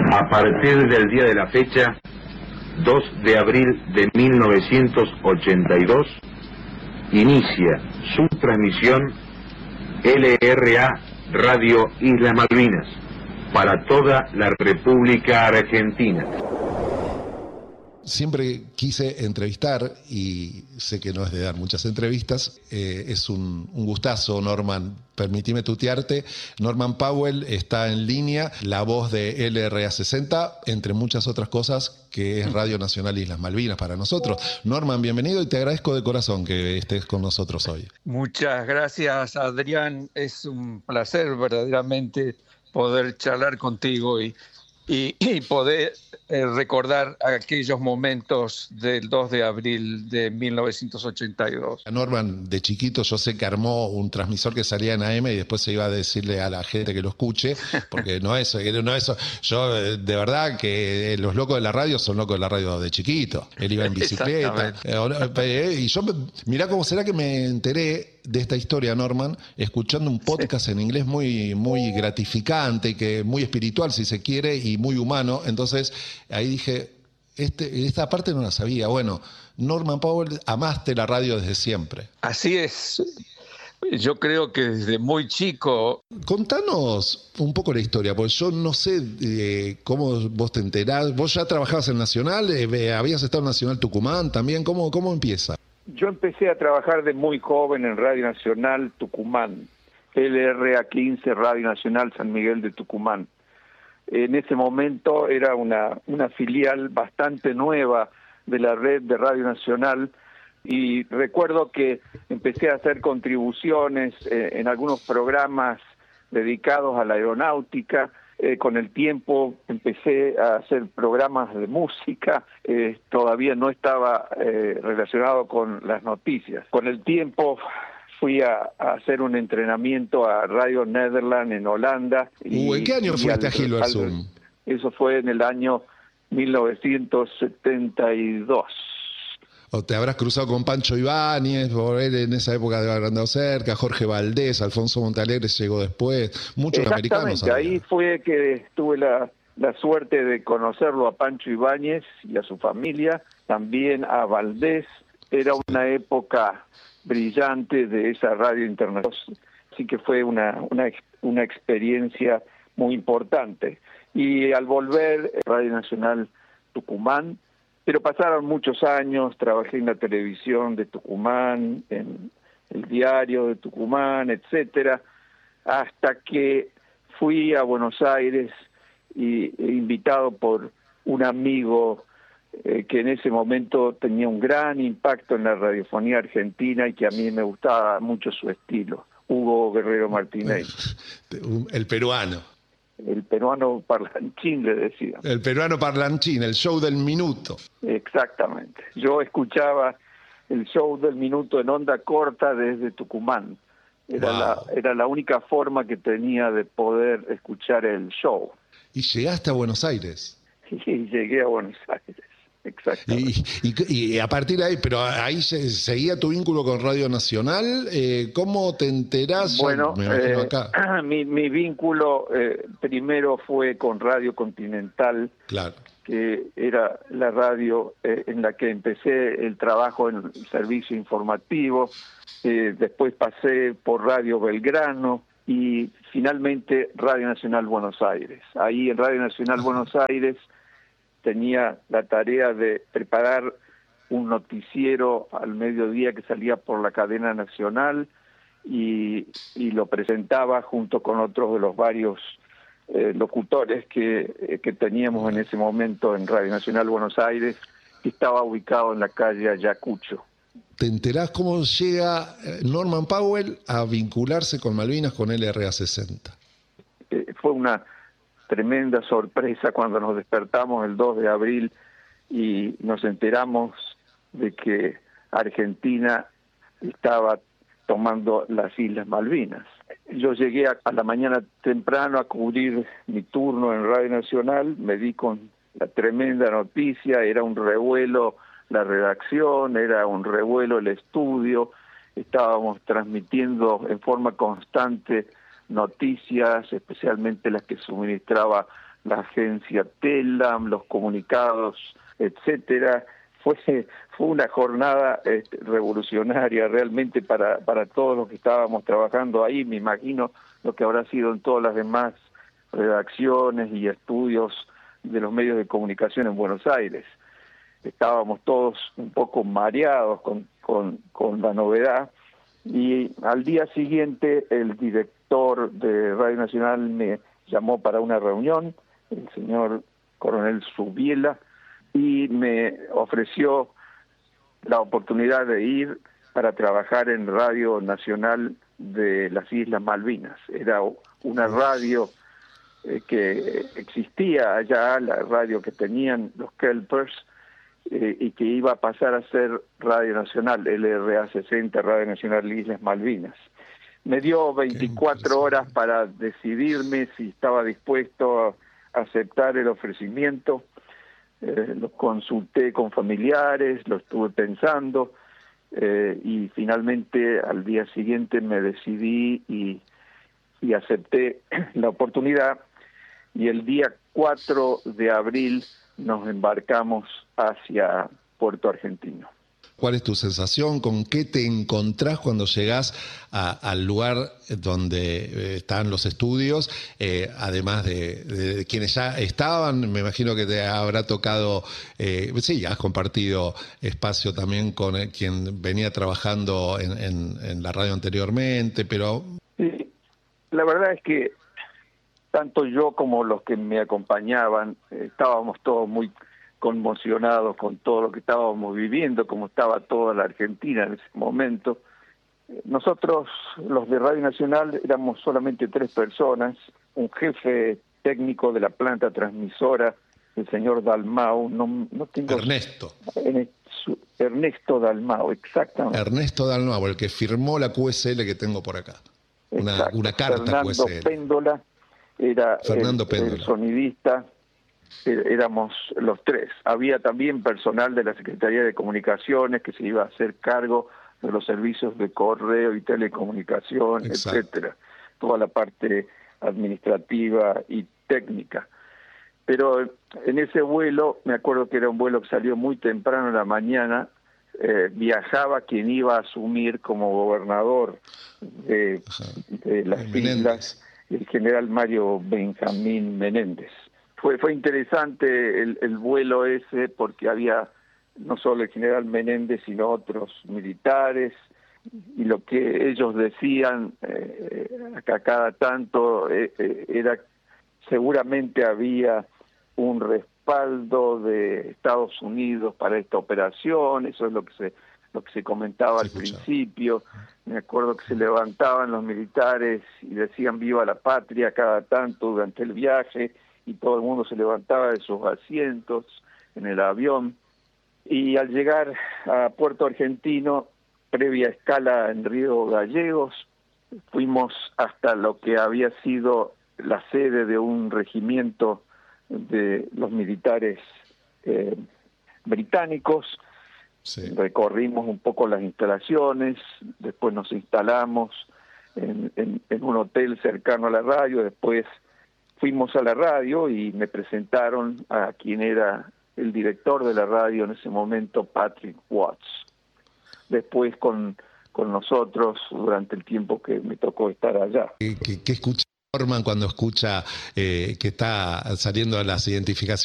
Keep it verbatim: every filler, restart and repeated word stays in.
A partir del día de la fecha, dos de abril de mil novecientos ochenta y dos, inicia su transmisión L R A Radio Islas Malvinas para toda la República Argentina. Siempre quise entrevistar, y sé que no es de dar muchas entrevistas, eh, es un, un gustazo, Norman. Permitime tutearte. Norman Powell está en línea, la voz de L R A sesenta, entre muchas otras cosas, que es Radio Nacional Islas Malvinas para nosotros. Norman, bienvenido y te agradezco de corazón que estés con nosotros hoy. Muchas gracias, Adrián. Es un placer verdaderamente poder charlar contigo y, y, y poder eh, recordar aquellos momentos del dos de abril de mil novecientos ochenta y dos. Norman, de chiquito yo sé que armó un transmisor que salía en A M y después se iba a decirle a la gente que lo escuche, porque no es, no es yo de verdad que los locos de la radio son locos de la radio de chiquito. Él iba en bicicleta. Y yo, mirá cómo será que me enteré de esta historia, Norman, escuchando un podcast sí. en inglés muy, muy gratificante, que muy espiritual si se quiere y muy humano. Entonces ahí dije, este, esta parte no la sabía. Bueno, Norman Powell, amaste la radio desde siempre. Así es. Yo creo que desde muy chico. Contanos un poco la historia, porque yo no sé eh, cómo vos te enterás. Vos ya trabajabas en Nacional, eh, habías estado en Nacional Tucumán también. ¿Cómo, cómo empieza? Yo empecé a trabajar de muy joven en Radio Nacional Tucumán, L R A quince, Radio Nacional San Miguel de Tucumán. En ese momento era una, una filial bastante nueva de la red de Radio Nacional, y recuerdo que empecé a hacer contribuciones eh, en algunos programas dedicados a la aeronáutica. Eh, con el tiempo empecé a hacer programas de música, eh, todavía no estaba eh, relacionado con las noticias. Con el tiempo fui a, a hacer un entrenamiento a Radio Nederland en Holanda. Y, ¿En qué año fuiste a Hilversum? Eso fue en el año mil novecientos setenta y dos. O te habrás cruzado con Pancho Ibáñez, por él en esa época de haber andado cerca, Jorge Valdés, Alfonso Montalegre llegó después, muchos americanos. Exactamente, ahí fue que tuve la, la suerte de conocerlo a Pancho Ibáñez y a su familia, también a Valdés. Era una época brillante de esa radio internacional, así que fue una, una, una experiencia muy importante. Y al volver, Radio Nacional Tucumán, pero pasaron muchos años, trabajé en la televisión de Tucumán, en el diario de Tucumán, etcétera, hasta que fui a Buenos Aires y e invitado por un amigo eh, que en ese momento tenía un gran impacto en la radiofonía argentina y que a mí me gustaba mucho su estilo, Hugo Guerrero Martínez. El peruano. El peruano parlanchín, le decía. El peruano parlanchín, el show del minuto. Exactamente. Yo escuchaba el show del minuto en onda corta desde Tucumán. Era, wow. la, era la única forma que tenía de poder escuchar el show. ¿Y llegaste a Buenos Aires? Sí, llegué a Buenos Aires. Exactamente. Y, y, y a partir de ahí, pero ahí se, seguía tu vínculo con Radio Nacional. Eh, ¿Cómo te enterás? Bueno, Me imagino eh, acá. Mi, mi vínculo eh, primero fue con Radio Continental, claro, que era la radio eh, en la que empecé el trabajo en el servicio informativo. Eh, después pasé por Radio Belgrano y finalmente Radio Nacional Buenos Aires. Ahí en Radio Nacional Buenos Aires tenía la tarea de preparar un noticiero al mediodía que salía por la cadena nacional y, y lo presentaba junto con otros de los varios eh, locutores que, eh, que teníamos en ese momento en Radio Nacional Buenos Aires, que estaba ubicado en la calle Ayacucho. ¿Te enterás cómo llega Norman Powell a vincularse con Malvinas, con L R A sesenta? Eh, fue una tremenda sorpresa cuando nos despertamos el dos de abril y nos enteramos de que Argentina estaba tomando las Islas Malvinas. Yo llegué a, a la mañana temprano a cubrir mi turno en Radio Nacional, me di con la tremenda noticia, era un revuelo la redacción, era un revuelo el estudio, estábamos transmitiendo en forma constante noticias, especialmente las que suministraba la agencia Telam, los comunicados, etcétera. Fue, fue una jornada este, revolucionaria realmente para, para todos los que estábamos trabajando ahí. Me imagino lo que habrá sido en todas las demás redacciones y estudios de los medios de comunicación en Buenos Aires. Estábamos todos un poco mareados con, con, con la novedad, y al día siguiente el director de Radio Nacional me llamó para una reunión, el señor Coronel Subiela, y me ofreció la oportunidad de ir para trabajar en Radio Nacional de las Islas Malvinas. Era una radio eh, que existía allá, la radio que tenían los Kelpers, eh, y que iba a pasar a ser Radio Nacional, L R A sesenta, Radio Nacional de Islas Malvinas. Me dio veinticuatro horas para decidirme si estaba dispuesto a aceptar el ofrecimiento. Eh, lo consulté con familiares, lo estuve pensando, eh, y finalmente al día siguiente me decidí y, y acepté la oportunidad, y el día cuatro de abril nos embarcamos hacia Puerto Argentino. ¿Cuál es tu sensación? ¿Con qué te encontrás cuando llegás a, al lugar donde eh, están los estudios? Eh, además de, de quienes ya estaban, me imagino que te habrá tocado, eh, sí, has compartido espacio también con eh, quien venía trabajando en, en, en la radio anteriormente, pero... Sí, la verdad es que tanto yo como los que me acompañaban eh, estábamos todos muy conmocionados con todo lo que estábamos viviendo, como estaba toda la Argentina en ese momento. Nosotros, los de Radio Nacional, éramos solamente tres personas, un jefe técnico de la planta transmisora, el señor Dalmau, no, no tengo... Ernesto. Ernesto Dalmau, exactamente. Ernesto Dalmau, el que firmó la Q S L que tengo por acá. Una, una carta Fernando Q S L. Péndola era Fernando el, Péndola. el sonidista. Éramos los tres. Había también personal de la Secretaría de Comunicaciones que se iba a hacer cargo de los servicios de correo y telecomunicación, Exacto. etcétera. Toda la parte administrativa y técnica. Pero en ese vuelo, me acuerdo que era un vuelo que salió muy temprano en la mañana, eh, viajaba quien iba a asumir como gobernador de, de las islas, el general Mario Benjamín Menéndez. Fue fue interesante el, el vuelo ese porque había no solo el general Menéndez, sino otros militares, y lo que ellos decían eh, a cada tanto eh, eh, era seguramente había un respaldo de Estados Unidos para esta operación. Eso es lo que se lo que se comentaba al principio. Me acuerdo que se levantaban los militares y decían viva la patria cada tanto durante el viaje, y todo el mundo se levantaba de sus asientos en el avión. Y al llegar a Puerto Argentino, previa escala en Río Gallegos, fuimos hasta lo que había sido la sede de un regimiento de los militares eh, británicos. Sí. Recorrimos un poco las instalaciones, después nos instalamos en, en, en un hotel cercano a la radio, después fuimos a la radio y me presentaron a quien era el director de la radio en ese momento, Patrick Watts. Después con, con nosotros durante el tiempo que me tocó estar allá. ¿Qué, qué, qué escucha Norman cuando escucha eh, que está saliendo las identificaciones